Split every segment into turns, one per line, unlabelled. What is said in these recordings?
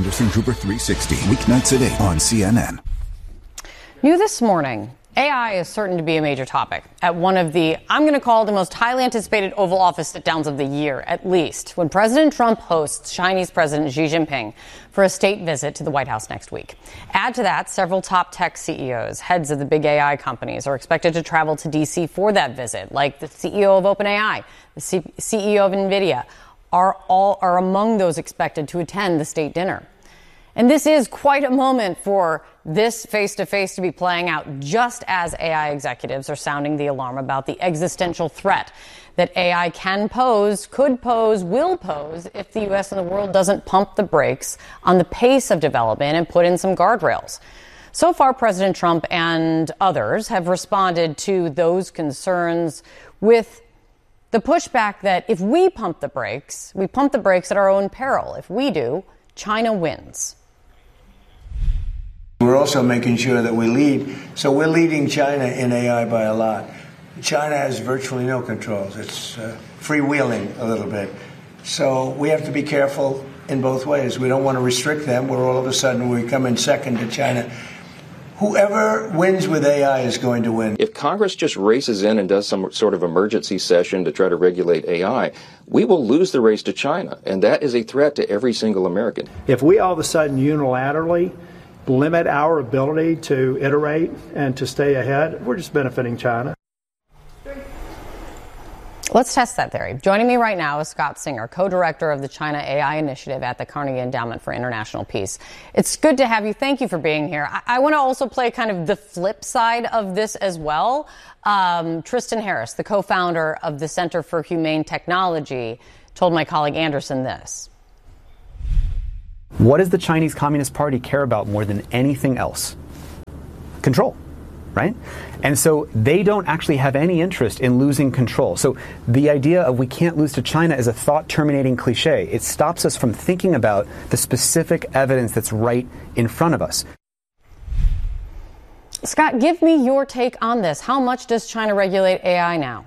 Anderson Cooper 360, weeknights at 8 on CNN.
New this morning, AI is certain to be a major topic at one of the, I'm going to call the most highly anticipated Oval Office sit-downs of the year, at least, when President Trump hosts Chinese President Xi Jinping for a state visit to the White House next week. Add to that, several top tech CEOs, heads of the big AI companies, are expected to travel to D.C. for that visit, like the CEO of OpenAI, the CEO of NVIDIA, are among those expected to attend the state dinner. And this is quite a moment for this face-to-face to be playing out just as AI executives are sounding the alarm about the existential threat that AI can pose, could pose, will pose if the U.S. and the world doesn't pump the brakes on the pace of development and put in some guardrails. So far, President Trump and others have responded to those concerns with the pushback that if we pump the brakes at our own peril. If we do, China wins.
We're also making sure that we lead. So we're leading China in AI by a lot. China has virtually no controls. It's freewheeling a little bit. So we have to be careful in both ways. We don't want to restrict them where all of a sudden we come in second to China. Whoever wins with AI is going to win.
If Congress just races in and does some sort of emergency session to try to regulate AI, we will lose the race to China. And that is a threat to every single American.
If we all of a sudden unilaterally limit our ability to iterate and to stay ahead, we're just benefiting China.
Let's test that theory. Joining me right now is Scott Singer, co-director of the China AI Initiative at the Carnegie Endowment for International Peace. It's good to have you. Thank you for being here. I want to also play kind of the flip side of this as well. Tristan Harris, the co-founder of the Center for Humane Technology, told my colleague Anderson this.
What does the Chinese Communist Party care about more than anything else? Control, right? And so they don't actually have any interest in losing control. So the idea of we can't lose to China is a thought-terminating cliche. It stops us from thinking about the specific evidence that's right in front of us.
Scott, give me your take on this. How much does China regulate AI now?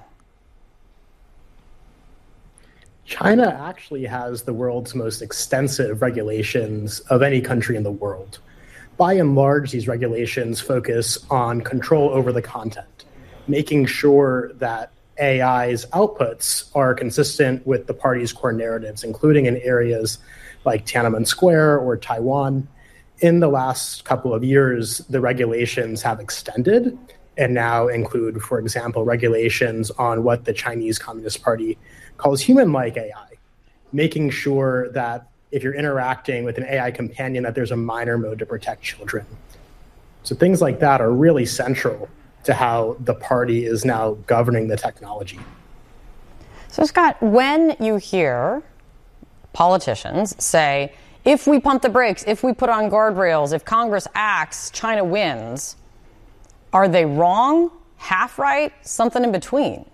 China actually has the world's most extensive regulations of any country in the world. By and large, these regulations focus on control over the content, making sure that AI's outputs are consistent with the party's core narratives, including in areas like Tiananmen Square or Taiwan. In the last couple of years, the regulations have extended and now include, for example, regulations on what the Chinese Communist Party calls human-like AI, making sure that if you're interacting with an AI companion, that there's a minor mode to protect children. So things like that are really central to how the party is now governing the technology.
So, Scott, when you hear politicians say, if we pump the brakes, if we put on guardrails, if Congress acts, China wins, are they wrong, half right, something in between?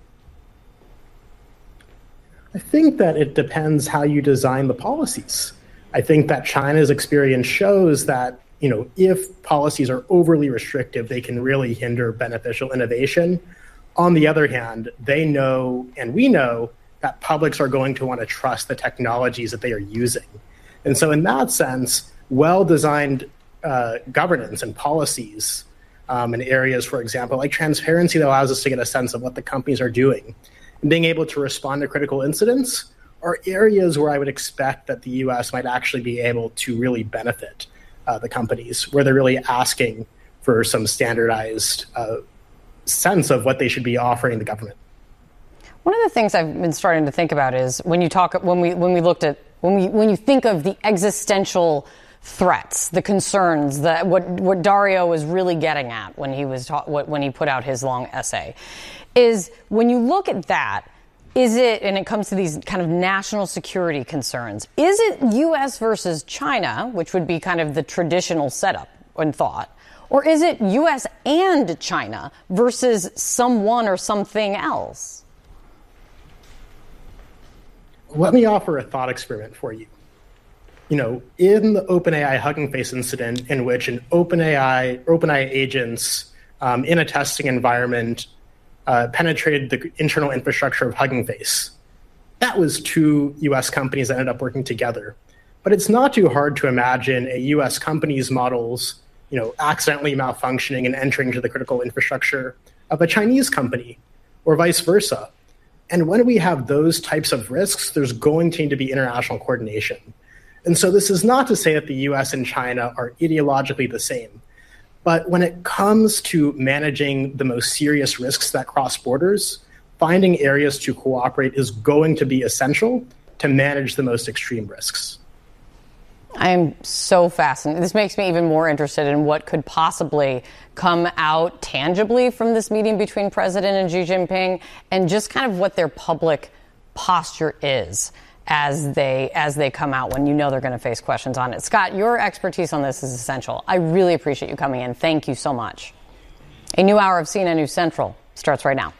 I think that it depends how you design the policies. I think that China's experience shows that, if policies are overly restrictive, they can really hinder beneficial innovation. On the other hand, they know, and we know, that publics are going to want to trust the technologies that they are using. And so in that sense, well-designed governance and policies in areas, for example, like transparency that allows us to get a sense of what the companies are doing, and being able to respond to critical incidents are areas where I would expect that the U.S. might actually be able to really benefit the companies, where they're really asking for some standardized sense of what they should be offering the government.
One of the things I've been starting to think about is when you think of the existential threats, the concerns, what Dario was really getting at when he put out his long essay, is when you look at that, is it, and it comes to these kind of national security concerns, is it U.S. versus China, which would be kind of the traditional setup and thought, or is it U.S. and China versus someone or something else?
Let me offer a thought experiment for you. In the OpenAI Hugging Face incident, in which an OpenAI agents in a testing environment penetrated the internal infrastructure of Hugging Face, that was two U.S. companies that ended up working together. But it's not too hard to imagine a U.S. company's models, accidentally malfunctioning and entering into the critical infrastructure of a Chinese company, or vice versa. And when we have those types of risks, there's going to need to be international coordination. And so this is not to say that the US and China are ideologically the same. But when it comes to managing the most serious risks that cross borders, finding areas to cooperate is going to be essential to manage the most extreme risks.
I am so fascinated. This makes me even more interested in what could possibly come out tangibly from this meeting between President and Xi Jinping, and just kind of what their public posture is as they come out when they're going to face questions on it. Scott, your expertise on this is essential. I really appreciate you coming in. Thank you so much. A new hour of CNN News Central starts right now.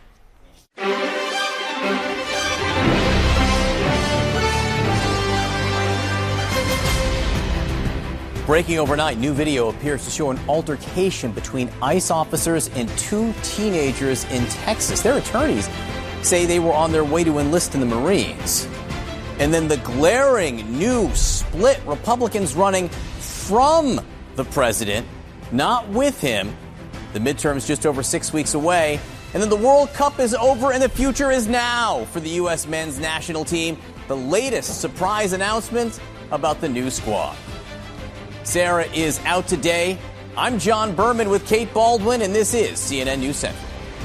Breaking overnight, new video appears to show an altercation between ICE officers and two teenagers in Texas. Their attorneys say they were on their way to enlist in the Marines. And then the glaring new split, Republicans running from the president, not with him. The midterm's just over 6 weeks away. And then the World Cup is over and the future is now for the U.S. men's national team. The latest surprise announcement about the new squad. Sarah is out today. I'm John Berman with Kate Baldwin, and this is CNN News Central.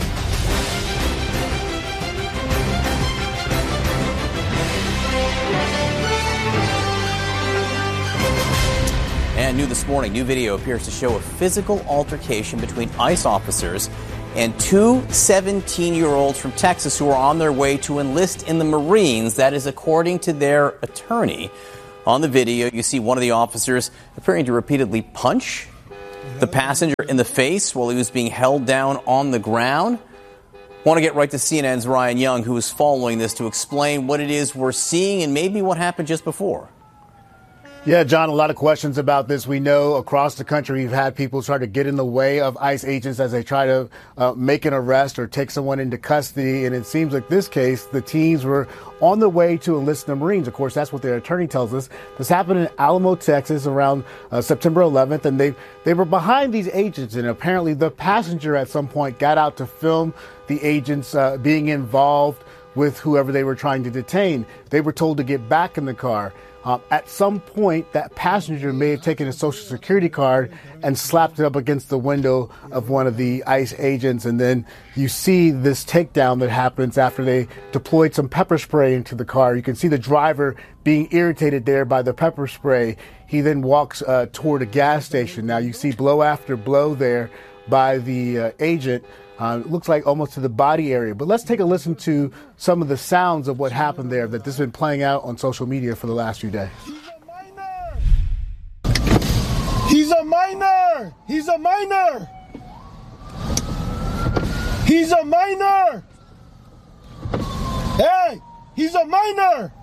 And new this morning, new video appears to show a physical altercation between ICE officers and two 17-year-olds from Texas who are on their way to enlist in the Marines. That is according to their attorney. On the video, you see one of the officers appearing to repeatedly punch the passenger in the face while he was being held down on the ground. Want to get right to CNN's Ryan Young, who is following this, to explain what it is we're seeing and maybe what happened just before.
Yeah, John, a lot of questions about this. We know across the country we've had people try to get in the way of ICE agents as they try to make an arrest or take someone into custody. And it seems like this case, the teens were on the way to enlist in the Marines. Of course, that's what their attorney tells us. This happened in Alamo, Texas around September 11th. And they were behind these agents. And apparently the passenger at some point got out to film the agents being involved with whoever they were trying to detain. They were told to get back in the car. At some point, that passenger may have taken a Social Security card and slapped it up against the window of one of the ICE agents. And then you see this takedown that happens after they deployed some pepper spray into the car. You can see the driver being irritated there by the pepper spray. He then walks toward a gas station. Now you see blow after blow there by the agent. It looks like almost to the body area. But let's take a listen to some of the sounds of what happened there that this has been playing out on social media for the last few days.
He's a minor! He's a minor! He's a minor! Hey! He's a minor!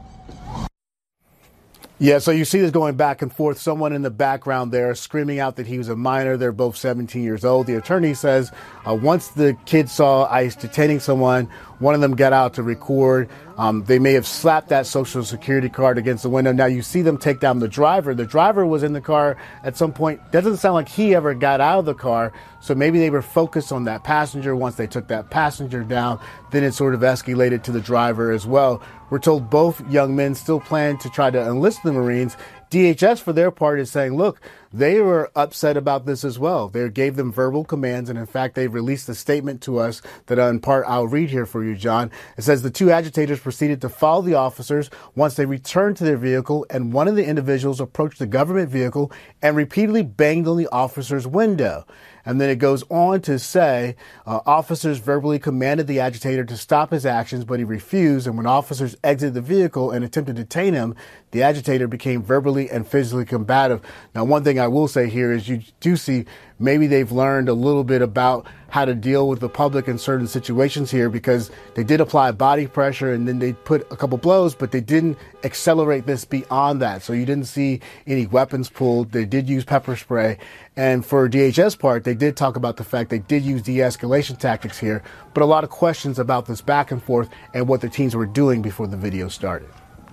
Yeah, so you see this going back and forth. Someone in the background there screaming out that he was a minor. They're both 17 years old. The attorney says once the kids saw ICE detaining someone, one of them got out to record. They may have slapped that Social Security card against the window. Now you see them take down the driver. The driver was in the car at some point. Doesn't sound like he ever got out of the car. So maybe they were focused on that passenger. Once they took that passenger down, then it sort of escalated to the driver as well. We're told both young men still plan to try to enlist the Marines. DHS, for their part, is saying, look, they were upset about this as well. They gave them verbal commands, and in fact, they released a statement to us that in part I'll read here for you, John. It says the two agitators proceeded to follow the officers once they returned to their vehicle, and one of the individuals approached the government vehicle and repeatedly banged on the officer's window. And then it goes on to say officers verbally commanded the agitator to stop his actions, but he refused. And when officers exited the vehicle and attempted to detain him, the agitator became verbally and physically combative. Now, one thing I will say here is you do see maybe they've learned a little bit about how to deal with the public in certain situations here, because they did apply body pressure and then they put a couple blows, but they didn't accelerate this beyond that. So you didn't see any weapons pulled. They did use pepper spray. And for DHS part, they did talk about the fact they did use de-escalation tactics here, but a lot of questions about this back and forth and what the teams were doing before the video started.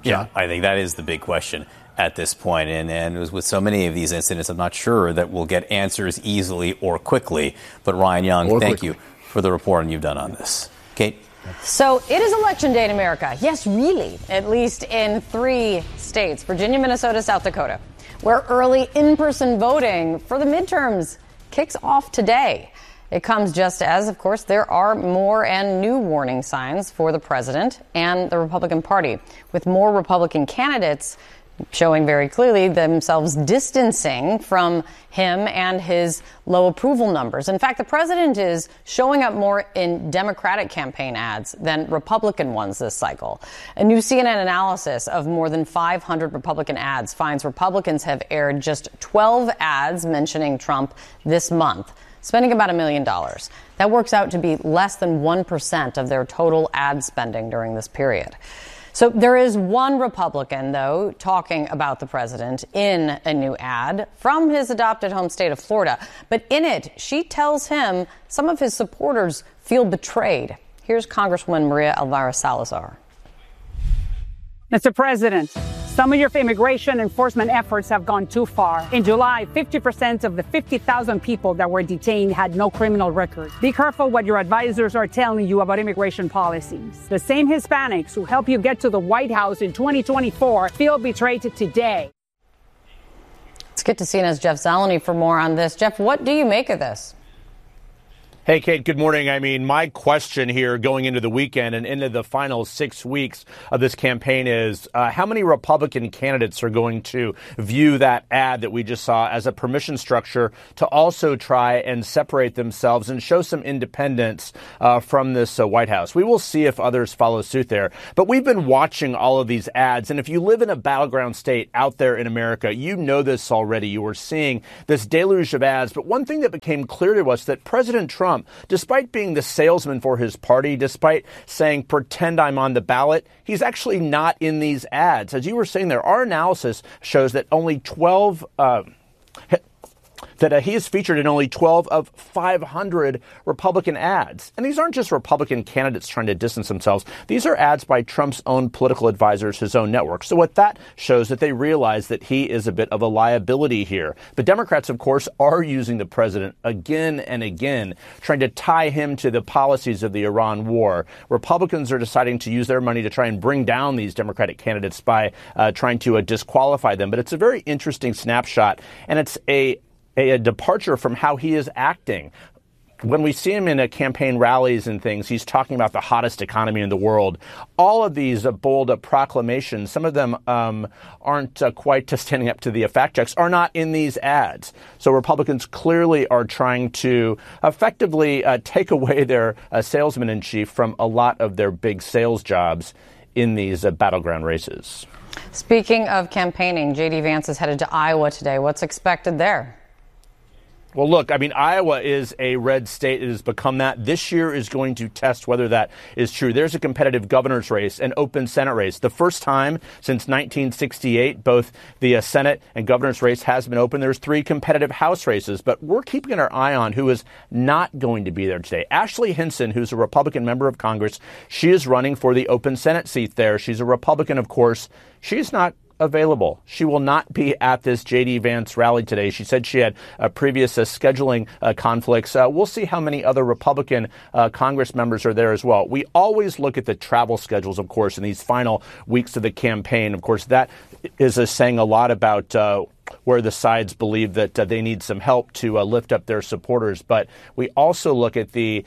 Yeah, I think that is the big question at this point. And with so many of these incidents, I'm not sure that we'll get answers easily or quickly. But Ryan Young, thank you for the reporting you've done on this. Kate?
So it is Election Day in America. Yes, really. At least in 3 states, Virginia, Minnesota, South Dakota, where early in-person voting for the midterms kicks off today. It comes just as, of course, there are more and new warning signs for the president and the Republican Party, with more Republican candidates showing very clearly themselves distancing from him and his low approval numbers. In fact, the president is showing up more in Democratic campaign ads than Republican ones this cycle. A new CNN analysis of more than 500 Republican ads finds Republicans have aired just 12 ads mentioning Trump this month, spending about $1 million. That works out to be less than 1% of their total ad spending during this period. So there is one Republican, though, talking about the president in a new ad from his adopted home state of Florida. But in it, she tells him some of his supporters feel betrayed. Here's Congresswoman Maria Elvira Salazar.
Mr. President, some of your immigration enforcement efforts have gone too far. In July, 50% of the 50,000 people that were detained had no criminal record. Be careful what your advisors are telling you about immigration policies. The same Hispanics who helped you get to the White House in 2024 feel betrayed today.
Let's get to CNN's Jeff Zeleny for more on this. Jeff, what do you make of this?
Hey, Kate, good morning. I mean, my question here going into the weekend and into the final 6 weeks of this campaign is how many Republican candidates are going to view that ad that we just saw as a permission structure to also try and separate themselves and show some independence from this White House? We will see if others follow suit there. But we've been watching all of these ads. And if you live in a battleground state out there in America, you know this already. You were seeing this deluge of ads. But one thing that became clear to us that President Trump, despite being the salesman for his party, despite saying, pretend I'm on the ballot, he's actually not in these ads. As you were saying there, our analysis shows that only 12 he is featured in only 12 of 500 Republican ads. And these aren't just Republican candidates trying to distance themselves. These are ads by Trump's own political advisors, his own network. So what that shows that they realize that he is a bit of a liability here. The Democrats, of course, are using the president again and again, trying to tie him to the policies of the Iran war. Republicans are deciding to use their money to try and bring down these Democratic candidates by trying to disqualify them. But it's a very interesting snapshot, and it's a departure from how he is acting. When we see him in campaign rallies and things, he's talking about the hottest economy in the world. All of these bold proclamations, some of them aren't quite standing up to the fact checks, are not in these ads. So Republicans clearly are trying to effectively take away their salesman-in-chief from a lot of their big sales jobs in these battleground races.
Speaking of campaigning, J.D. Vance is headed to Iowa today. What's expected there?
Well, look, I mean, Iowa is a red state. It has become that. This year is going to test whether that is true. There's a competitive governor's race, an open Senate race. The first time since 1968, both the Senate and governor's race has been open. There's 3 competitive House races, but we're keeping our eye on who is not going to be there today. Ashley Hinson, who's a Republican member of Congress, she is running for the open Senate seat there. She's a Republican, of course. She's not available. She will not be at this J.D. Vance rally today. She said she had previous scheduling conflicts. We'll see how many other Republican Congress members are there as well. We always look at the travel schedules, of course, in these final weeks of the campaign. Of course, that is saying a lot about where the sides believe that they need some help to lift up their supporters. But we also look at the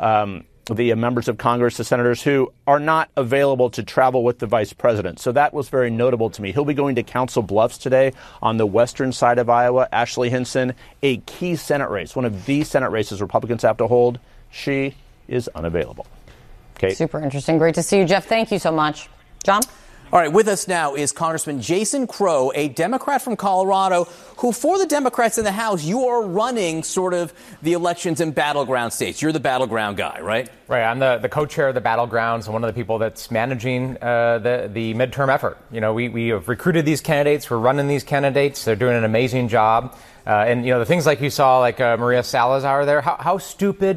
members of Congress, the senators who are not available to travel with the vice president. So that was very notable to me. He'll be going to Council Bluffs today on the western side of Iowa. Ashley Hinson, a key Senate race, one of the Senate races Republicans have to hold. She is unavailable. Kate?
Super interesting. Great to see you, Jeff. Thank you so much. John?
All right, with us now is Congressman Jason Crow, a Democrat from Colorado, who for the Democrats in the House, you are running sort of the elections in battleground states. You're the battleground guy, right?
Right. I'm the co-chair of the battlegrounds and one of the people that's managing the midterm effort. You know, we have recruited these candidates. We're running these candidates. They're doing an amazing job. And, you know, the things like you saw, like Maria Salazar there, how stupid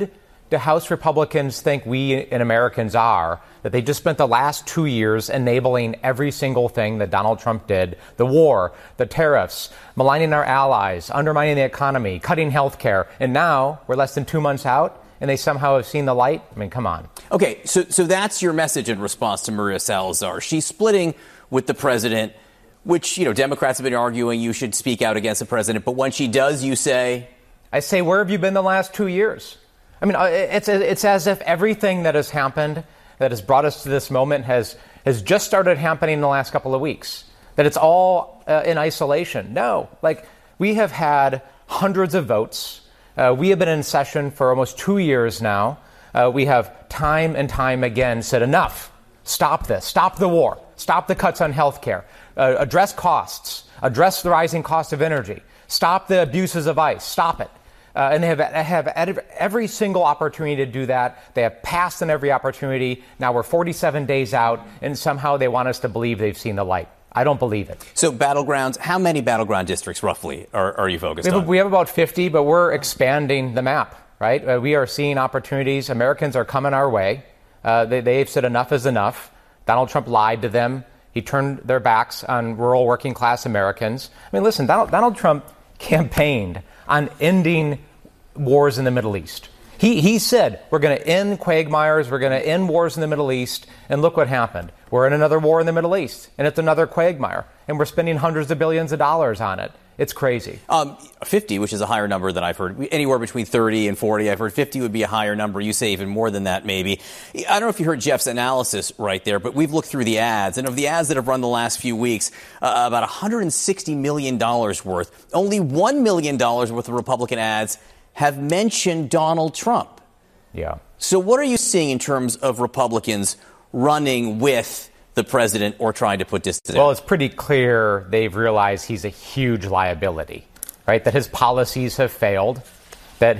do House Republicans think we and Americans are, that they just spent the last 2 years enabling every single thing that Donald Trump did, the war, the tariffs, maligning our allies, undermining the economy, cutting health care, and now we're less than 2 months out and they somehow have seen the light? I mean, come on.
Okay, so that's your message in response to Maria Salazar. She's splitting with the president, which, Democrats have been arguing you should speak out against the president, but when she does, you say?
I say, where have you been the last 2 years? I mean, it's as if everything that has happened, that has brought us to this moment, has just started happening in the last couple of weeks. That it's all in isolation. No, we have had hundreds of votes. We have been in session for almost 2 years now. We have time and time again said enough. Stop this. Stop the war. Stop the cuts on health care. Address costs. Address the rising cost of energy. Stop the abuses of ICE. Stop it. And they have every single opportunity to do that. They have passed on every opportunity. Now we're 47 days out, and somehow they want us to believe they've seen the light. I don't believe it.
So battlegrounds, how many battleground districts roughly are you focused on?
We have about 50, but we're expanding the map, right? We are seeing opportunities. Americans are coming our way. They've said enough is enough. Donald Trump lied to them. He turned their backs on rural working class Americans. I mean, listen, Donald Trump campaigned on ending wars in the Middle East. He said, we're going to end quagmires, we're going to end wars in the Middle East, and look what happened. We're in another war in the Middle East, and it's another quagmire, and we're spending hundreds of billions of dollars on it. It's crazy.
50, which is a higher number than I've heard. Anywhere between 30 and 40. I've heard 50 would be a higher number. You say even more than that, maybe. I don't know if you heard Jeff's analysis right there, but we've looked through the ads. And of the ads that have run the last few weeks, about $160 million worth, only $1 million worth of Republican ads have mentioned Donald Trump.
Yeah.
So what are you seeing in terms of Republicans running with the president or trying to put distance?
Well, it's pretty clear they've realized he's a huge liability, right? That his policies have failed.